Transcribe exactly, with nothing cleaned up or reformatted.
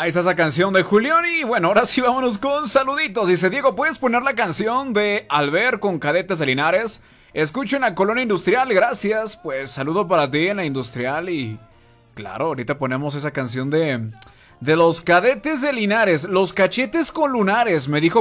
Ahí está esa canción de Julián. Y bueno, ahora sí vámonos con saluditos. Dice Diego, ¿puedes poner la canción de Albert con Cadetes de Linares? Escucho en la colonia industrial, gracias. Pues saludo para ti en la industrial. Y claro, ahorita ponemos esa canción de... De los Cadetes de Linares. Los cachetes con lunares, me dijo